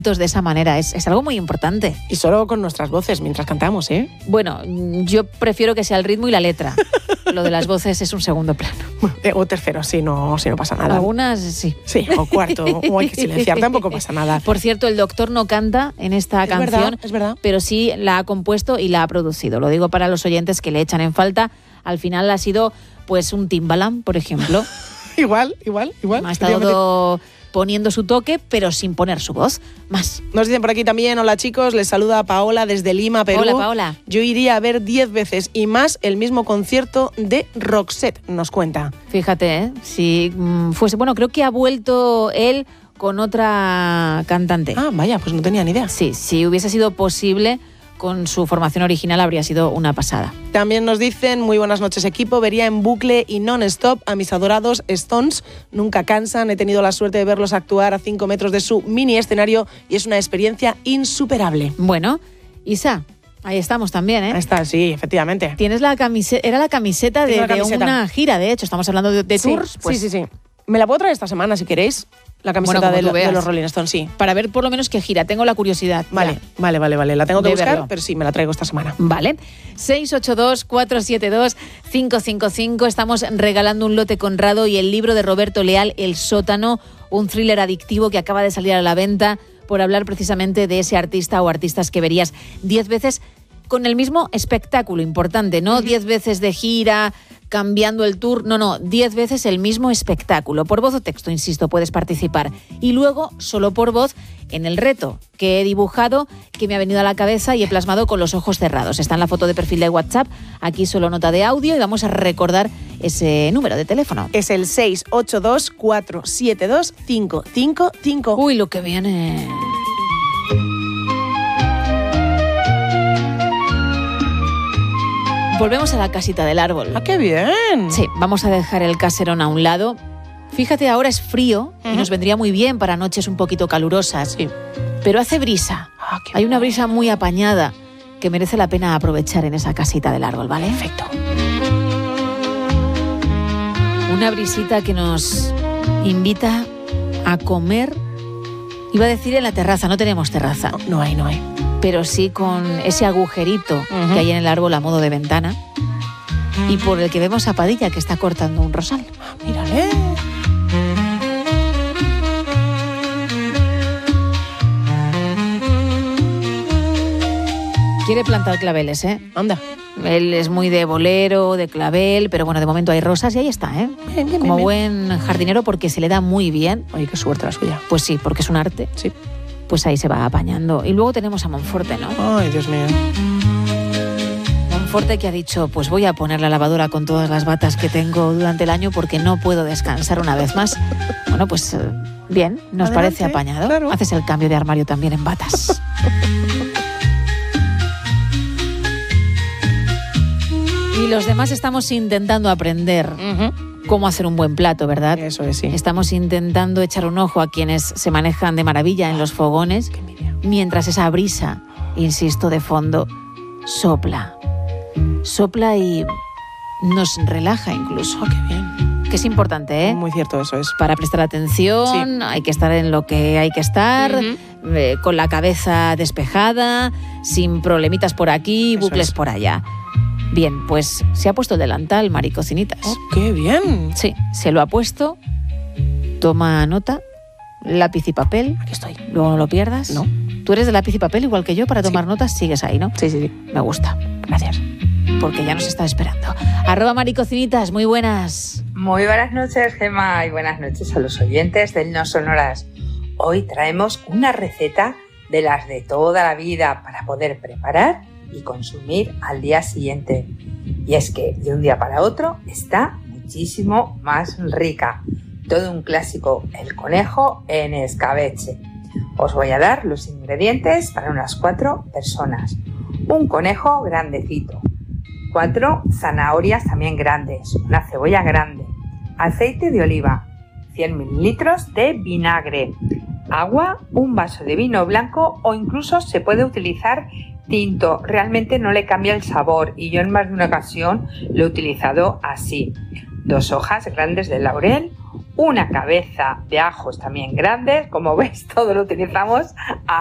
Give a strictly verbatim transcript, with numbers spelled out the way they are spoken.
de esa manera, es, es algo muy importante. Y solo con nuestras voces mientras cantamos, ¿eh? Bueno, yo prefiero que sea el ritmo y la letra. Lo de las voces es un segundo plano. Eh, o tercero, si no, si no pasa nada. Algunas sí. Sí, o cuarto, o hay que silenciar, tampoco pasa nada. Por cierto, el doctor no canta en esta es canción, verdad, es verdad. pero sí la ha compuesto y la ha producido. Lo digo para los oyentes que le echan en falta. Al final ha sido pues un Timbaland, por ejemplo. igual, igual, igual. Ha estado poniendo su toque, pero sin poner su voz. Más. Nos dicen por aquí también, hola chicos, les saluda Paola desde Lima, Perú. Hola, Paola. Yo iría a ver diez veces y más el mismo concierto de Roxette, nos cuenta. Fíjate, ¿eh? Si mm, fuese... Bueno, creo que ha vuelto él con otra cantante. Ah, vaya, pues no tenía ni idea. Sí, si hubiese sido posible, con su formación original habría sido una pasada. También nos dicen, muy buenas noches equipo, vería en bucle y non-stop a mis adorados Stones, nunca cansan, he tenido la suerte de verlos actuar a cinco metros de su mini escenario y es una experiencia insuperable. Bueno, Isa, ahí estamos también, ¿eh? Ahí está, sí, efectivamente. Tienes la camiseta, era la camiseta de, la camiseta de una gira, de hecho, estamos hablando de, de sí, tours. Pues, sí, sí, sí. Me la puedo traer esta semana si queréis. La camiseta bueno, de, lo, de los Rolling Stones, sí. Para ver por lo menos qué gira, tengo la curiosidad. Vale, ya. vale, vale, vale. La tengo que de buscar, verlo. pero sí, me la traigo esta semana. Vale. seis ocho dos, cuatro siete dos, cinco cinco cinco. Estamos regalando un lote Conrado y el libro de Roberto Leal, El sótano, un thriller adictivo que acaba de salir a la venta por hablar precisamente de ese artista o artistas que verías diez veces con el mismo espectáculo, importante, ¿no? Diez veces de gira, cambiando el tour, no, no, diez veces el mismo espectáculo. Por voz o texto, insisto, puedes participar. Y luego, solo por voz, en el reto que he dibujado, que me ha venido a la cabeza y he plasmado con los ojos cerrados. Está en la foto de perfil de WhatsApp, aquí solo nota de audio y vamos a recordar ese número de teléfono. Es el seis ocho dos, cuatro siete dos, cinco cinco cinco. Uy, lo que viene... Volvemos a la casita del árbol. ¡Ah, qué bien! Sí, vamos a dejar el caserón a un lado. Fíjate, ahora es frío uh-huh. y nos vendría muy bien para noches un poquito calurosas. Sí. Pero hace brisa. Ah, qué Hay una brisa muy apañada que merece la pena aprovechar en esa casita del árbol, ¿vale? Perfecto. Una brisita que nos invita a comer. Iba a decir en la terraza, no tenemos terraza. No, no hay, no hay. Pero sí con ese agujerito uh-huh. que hay en el árbol a modo de ventana y por el que vemos a Padilla que está cortando un rosal. Ah, mírale. Quiere plantar claveles, ¿eh? Anda. Él es muy de bolero, de clavel, pero bueno, de momento hay rosas y ahí está, ¿eh? Bien, bien, Como bien, buen bien. jardinero porque se le da muy bien. Oye, qué suerte la suya. Pues sí, porque es un arte. Sí. Pues ahí se va apañando. Y luego tenemos a Monforte, ¿no? Ay, Dios mío. Monforte que ha dicho, pues voy a poner la lavadora con todas las batas que tengo durante el año porque no puedo descansar una vez más. Bueno, pues bien, nos Adelante, parece apañado. Claro. Haces el cambio de armario también en batas. Y los demás estamos intentando aprender Uh-huh. cómo hacer un buen plato, ¿verdad? Eso es, sí. Estamos intentando echar un ojo a quienes se manejan de maravilla en los fogones, mientras esa brisa, insisto, de fondo, sopla. Sopla y nos relaja incluso. Oh, qué bien. Que es importante, ¿eh? Muy cierto, eso es. Para prestar atención, sí. Hay que estar en lo que hay que estar, uh-huh. eh, con la cabeza despejada, sin problemitas por aquí, eso bucles es. Por allá. Bien, pues se ha puesto el delantal, Mari Cocinitas. Oh, ¡qué bien! Sí, se lo ha puesto. Toma nota, lápiz y papel. Aquí estoy. Luego no lo pierdas. No. Tú eres de lápiz y papel igual que yo para tomar sí. notas, sigues ahí, ¿no? Sí, sí, sí. Me gusta. Gracias. Porque ya nos está esperando. Arroba Mari Cocinitas, muy buenas. Muy buenas noches, Gemma, y buenas noches a los oyentes del No Sonoras. Hoy traemos una receta de las de toda la vida para poder preparar y consumir al día siguiente. Y es que de un día para otro está muchísimo más rica. Todo un clásico, el conejo en escabeche. Os voy a dar los ingredientes para unas cuatro personas. Un conejo grandecito, cuatro zanahorias también grandes, una cebolla grande, aceite de oliva, cien mililitros de vinagre, agua, un vaso de vino blanco o incluso se puede utilizar tinto, realmente no le cambia el sabor y yo en más de una ocasión lo he utilizado así. Dos hojas grandes de laurel, una cabeza de ajos también grandes, como ves todo lo utilizamos